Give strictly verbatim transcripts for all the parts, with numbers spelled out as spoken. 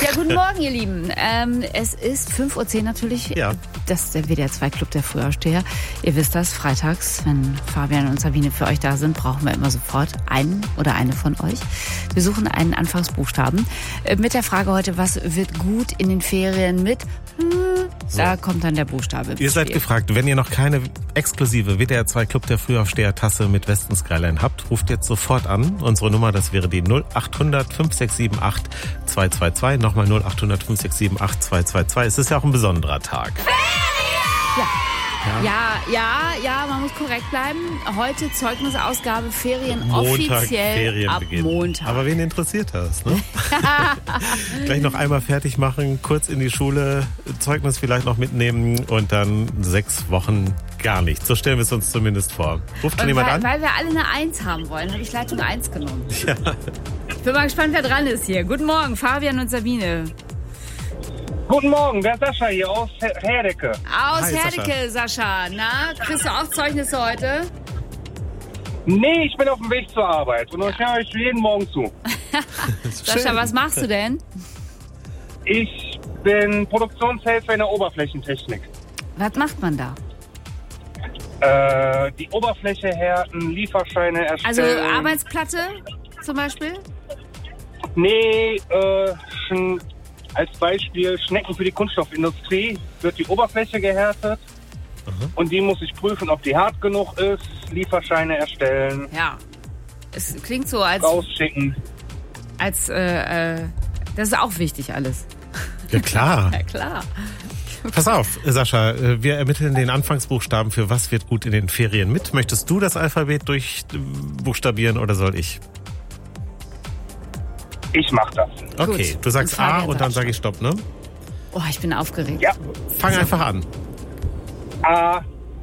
Ja, guten Morgen, ihr Lieben. Ähm, es ist fünf Uhr zehn natürlich. Ja. Das ist der W D R zwei Club der Frühaufsteher. Ihr wisst das, freitags, wenn Fabian und Sabine für euch da sind, brauchen wir immer sofort einen oder eine von euch. Wir suchen einen Anfangsbuchstaben. Äh, mit der Frage heute, was wird gut in den Ferien mit? Hm, so. Da kommt dann der Buchstabe. Ihr seid gefragt, wenn ihr noch keine exklusive W D R zwei Club der Frühaufsteher-Tasse mit Weston Skyline habt, ruft jetzt sofort an. Unsere Nummer, das wäre die null acht hundert fünf sechs sieben acht zwei zwei zwei. Nochmal null acht hundert fünf sechs sieben acht zwei zwei zwei. Es ist ja auch ein besonderer Tag. Ja. Ja, ja, ja, man muss korrekt bleiben. Heute Zeugnisausgabe, Ferien Montag, offiziell Ferienbeginn. ab Montag. Aber wen interessiert das, ne? Gleich noch einmal fertig machen, kurz in die Schule, Zeugnis vielleicht noch mitnehmen und dann sechs Wochen gar nichts. So stellen wir es uns zumindest vor. Ruft schon Und jemand weil, an? Weil wir alle eine Eins haben wollen, habe ich Leitung eins genommen. Ja. Ich bin mal gespannt, wer dran ist hier. Guten Morgen, Fabian und Sabine. Guten Morgen, der Sascha hier aus Herdecke. Aus Hi, Herdecke, Sascha. Na, kriegst du auch Zeugnisse heute? Nee, ich bin auf dem Weg zur Arbeit und ich höre euch jeden Morgen zu. Sascha, was machst du denn? Ich bin Produktionshelfer in der Oberflächentechnik. Was macht man da? Äh, die Oberfläche härten, Lieferscheine Also erstellen. Arbeitsplatte zum Beispiel? Nee, äh, schon als Beispiel Schnecken für die Kunststoffindustrie wird die Oberfläche gehärtet. Aha. Und die muss ich prüfen, ob die hart genug ist, Lieferscheine erstellen, Ja. Es klingt so, als, rausschicken. als äh, äh, das ist auch wichtig alles. Ja, klar. Ja, klar. Pass auf, Sascha, wir ermitteln den Anfangsbuchstaben für was wird gut in den Ferien mit. Möchtest du das Alphabet durchbuchstabieren oder soll ich? Ich mach das. Okay, Gut. du sagst Und A Fabian und dann sagt sage ich Stopp, ne? Oh, ich bin aufgeregt. Ja. Fang einfach an. A,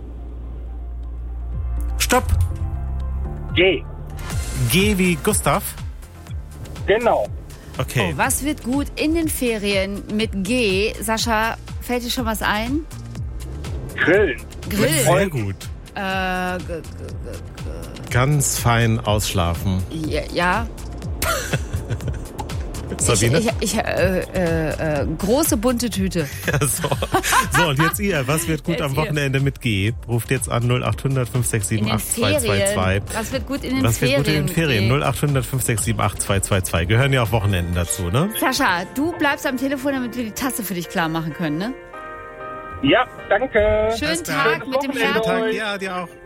Stopp. G. G wie Gustav. Genau. Okay. Oh, was wird gut in den Ferien mit G? Sascha, fällt dir schon was ein? Grillen. Grill. Sehr gut. Äh, g- g- g- Ganz fein ausschlafen. ja. ja. Sabine? Ich, ich, ich, äh, äh, äh, große bunte Tüte. Ja, so. so, und jetzt ihr. Was wird gut Jetzt am ihr. Wochenende mit G? Ruft jetzt an null acht hundert fünf sechs In sieben den acht zwei zwei Ferien. zwei. Was wird gut in den Was Ferien? wird gut in den Ferien? mit G? null acht hundert fünf sechs sieben acht zwei zwei zwei. Gehören ja auch Wochenenden dazu, ne? Sascha, du bleibst am Telefon, damit wir die Tasse für dich klar machen können, ne? Ja, danke. Schönen Alles klar. Tag mit dem Wochenende Herz. euch. Ja, dir auch.